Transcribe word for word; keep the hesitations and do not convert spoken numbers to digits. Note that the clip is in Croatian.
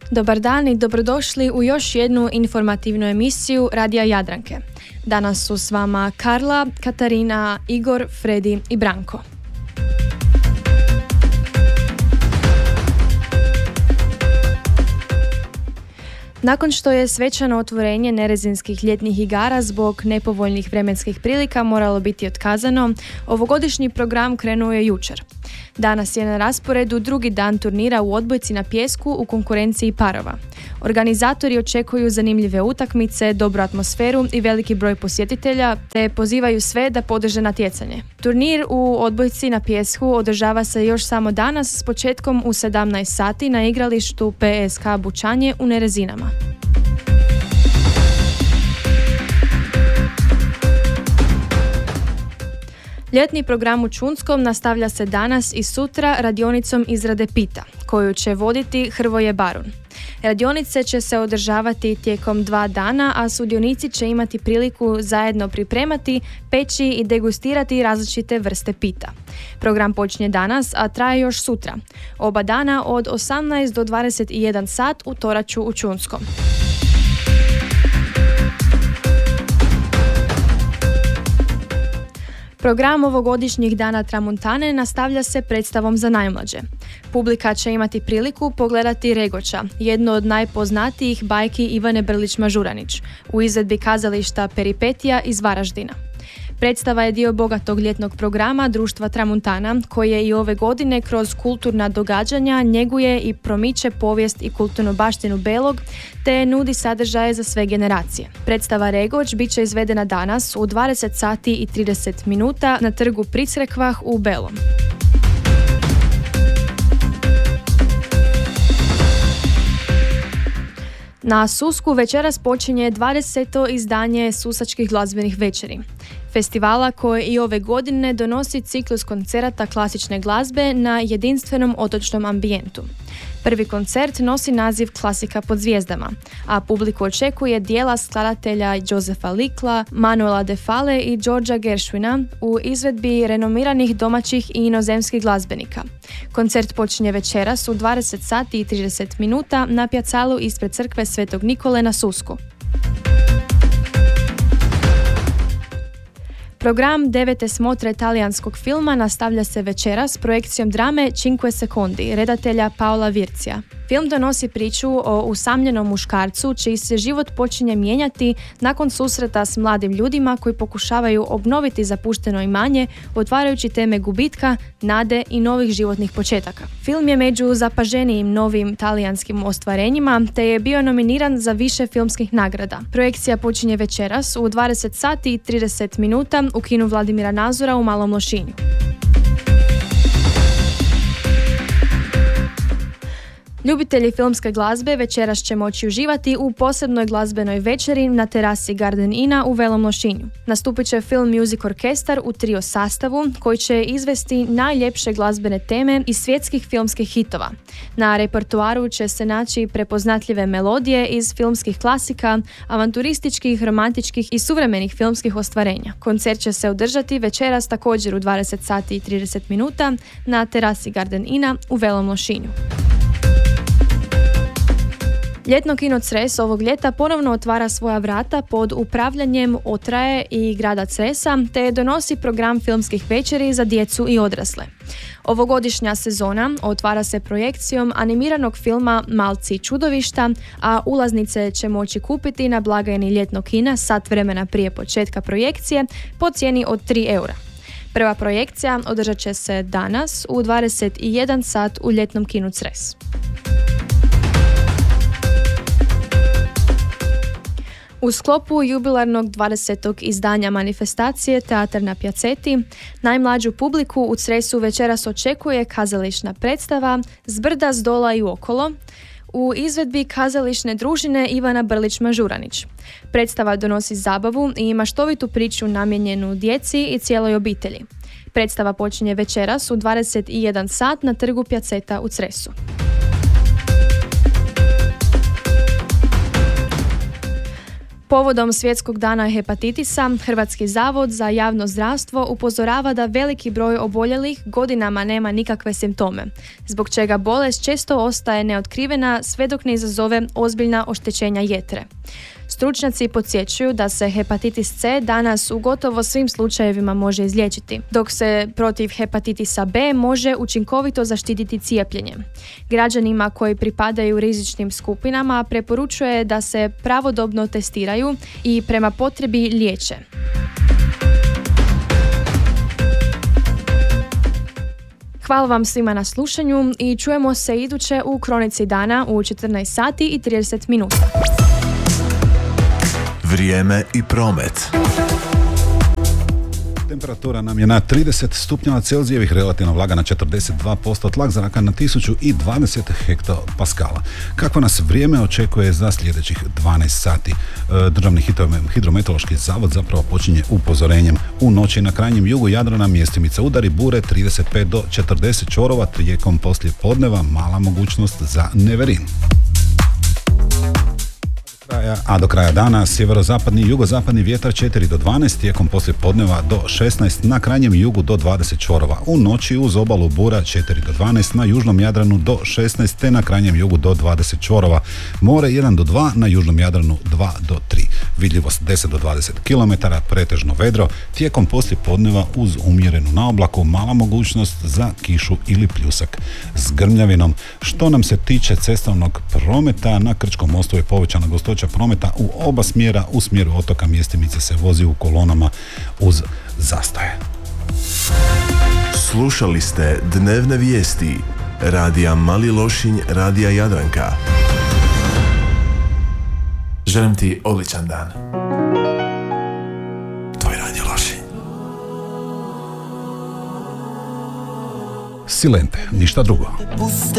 Dobar dan i dobrodošli u još jednu informativnu emisiju Radija Jadranke. Danas su s vama Karla, Katarina, Igor, Fredi i Branko. Nakon što je svečano otvorenje nerezinskih ljetnih igara zbog nepovoljnih vremenskih prilika moralo biti otkazano, ovogodišnji program krenuo je jučer. Danas je na rasporedu drugi dan turnira u odbojci na pijesku u konkurenciji parova. Organizatori očekuju zanimljive utakmice, dobru atmosferu i veliki broj posjetitelja, te pozivaju sve da podrže natjecanje. Turnir u odbojci na pijesku održava se još samo danas s početkom u sedamnaest sati na igralištu P S K Bučanje u Nerezinama. Ljetni program u Čunskom nastavlja se danas i sutra radionicom izrade pita, koju će voditi Hrvoje Barun. Radionice će se održavati tijekom dva dana, a sudionici će imati priliku zajedno pripremati, peći i degustirati različite vrste pita. Program počinje danas, a traje još sutra. Oba dana od osamnaest do dvadeset jedan sat u Toraću u Čunskom. Program ovogodišnjih dana Tramuntane nastavlja se predstavom za najmlađe. Publika će imati priliku pogledati Regoča, jednu od najpoznatijih bajki Ivane Brlić-Mažuranić, u izvedbi kazališta Peripetija iz Varaždina. Predstava je dio bogatog ljetnog programa društva Tramuntana, koje i ove godine kroz kulturna događanja njeguje i promiče povijest i kulturnu baštinu Belog, te nudi sadržaje za sve generacije. Predstava Regoč bit će izvedena danas u dvadeset sati i trideset minuta na trgu pri Crkvah u Belom. Na Susku večeras počinje dvadeseto izdanje Susačkih glazbenih večeri. Festivala koje i ove godine donosi ciklus koncerata klasične glazbe na jedinstvenom otočnom ambijentu. Prvi koncert nosi naziv Klasika pod zvijezdama, a publiku očekuje dijela skladatelja Josefa Likla, Manuela De Fale i Georgea Gershwina u izvedbi renomiranih domaćih i inozemskih glazbenika. Koncert počinje večeras u dvadeset sati i trideset minuta na pjacalu ispred crkve Svetog Nikole na Susku. Program devete smotre talijanskog filma nastavlja se večeras s projekcijom drame Cinque Secondi, redatelja Paola Vircija. Film donosi priču o usamljenom muškarcu čiji se život počinje mijenjati nakon susreta s mladim ljudima koji pokušavaju obnoviti zapušteno imanje, otvarajući teme gubitka, nade i novih životnih početaka. Film je među zapaženijim novim talijanskim ostvarenjima, te je bio nominiran za više filmskih nagrada. Projekcija počinje večeras u dvadeset sati i trideset minuta u kinu Vladimira Nazora u Malom Lošinju. Ljubitelji filmske glazbe večeras će moći uživati u posebnoj glazbenoj večeri na terasi Garden Ina u Velom Lošinju. Nastupit će Film Music Orkestar u trio sastavu koji će izvesti najljepše glazbene teme iz svjetskih filmskih hitova. Na repertoaru će se naći prepoznatljive melodije iz filmskih klasika, avanturističkih, romantičkih i suvremenih filmskih ostvarenja. Koncert će se održati večeras također u dvadeset sati i trideset minuta na terasi Garden Ina u Velom Lošinju. Ljetno kino Cres ovog ljeta ponovno otvara svoja vrata pod upravljanjem Otraje i grada Cresa, te donosi program filmskih večeri za djecu i odrasle. Ovogodišnja sezona otvara se projekcijom animiranog filma Malci i čudovišta, a ulaznice će moći kupiti na blagajni ljetnog kina sat vremena prije početka projekcije po cijeni od tri eura. Prva projekcija održat će se danas u dvadeset jedan sat u ljetnom kinu Cres. U sklopu jubilarnog dvadesetog izdanja manifestacije Teatar na Pjaceti, najmlađu publiku u Cresu večeras očekuje kazališna predstava Zbrda, zdola i okolo u izvedbi kazališne družine Ivana Brlić-Mažuranić. Predstava donosi zabavu i maštovitu priču namijenjenu djeci i cijeloj obitelji. Predstava počinje večeras u dvadeset jedan sat na trgu Pjaceta u Cresu. Povodom Svjetskog dana hepatitisa, Hrvatski zavod za javno zdravstvo upozorava da veliki broj oboljelih godinama nema nikakve simptome, zbog čega bolest često ostaje neotkrivena sve dok ne izazove ozbiljna oštećenja jetre. Stručnjaci podsjećuju da se hepatitis C danas u gotovo svim slučajevima može izliječiti, dok se protiv hepatitisa B može učinkovito zaštititi cijepljenjem. Građanima koji pripadaju rizičnim skupinama preporučuje da se pravodobno testiraju i prema potrebi liječe. Hvala vam svima na slušanju i čujemo se iduće u Kronici dana u četrnaest sati i trideset minuta. Vrijeme i promet. Temperatura nam je na trideset stupnjeva Celzijevih, relativna vlaga na četrdeset dva posto, tlak zraka na tisuću dvadeset hektopaskala. Kako nas vrijeme očekuje za sljedećih dvanaest sati? Državni hidrometeorološki zavod zapravo počinje upozorenjem. U noći na krajnjem jugu Jadrana mjestimice udari bure, trideset pet do četrdeset čorova, tijekom poslije podneva mala mogućnost za neverin. A do kraja dana sjeverozapadni i jugozapadni vjetar četiri do dvanaest, tijekom poslijepodneva do šesnaest, na krajnjem jugu do dvadeset čorova. U noći uz obalu bura četiri do dvanaest, na južnom Jadranu do šesnaest, te na krajnjem jugu do dvadeset čorova. More jedan do dva, na južnom Jadranu dva do tri. Vidljivost deset do dvadeset kilometara, pretežno vedro, tijekom poslijepodneva uz umjerenu naoblaku, mala mogućnost za kišu ili pljusak s grmljavinom. Što nam se tiče cestovnog prometa, na Krčkom mostu je povećana gustoća prometa u oba smjera. U smjeru otoka Mjestimice se vozi u kolonama uz zastoje. Slušali ste dnevne vijesti Radija Mali Lošinj, Radija Jadranka. Želim ti odličan dan. Tvoj Radio Lošinj. Silente, ništa drugo.